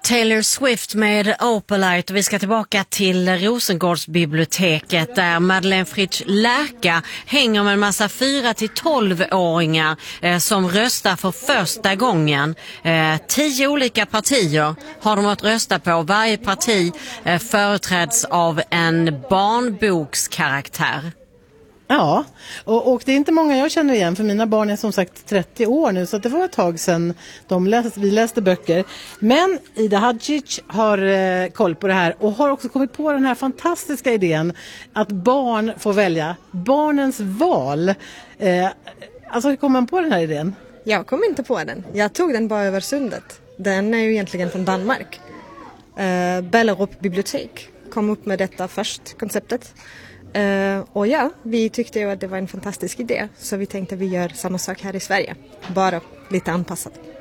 Taylor Swift med Opalite, och vi ska tillbaka till Rosengårdsbiblioteket där Madeleine Fritsch Lärka hänger med en massa 4-12-åringar som röstar för första gången. 10 olika partier har de att rösta på. Varje parti företräds av en barnbokskaraktär. Ja, och det är inte många jag känner igen, för mina barn är som sagt 30 år nu, så det var ett tag sedan vi läste böcker. Men Ida Hadjic har koll på det här och har också kommit på den här fantastiska idén att barn får välja. Barnens val. Alltså, hur kom man på den här idén? Jag kom inte på den. Jag tog den bara över sundet. Den är ju egentligen från Danmark. Bellerup bibliotek kom upp med detta först, konceptet. Och ja, vi tyckte ju att det var en fantastisk idé. Så vi tänkte att vi gör samma sak här i Sverige. Bara lite anpassat.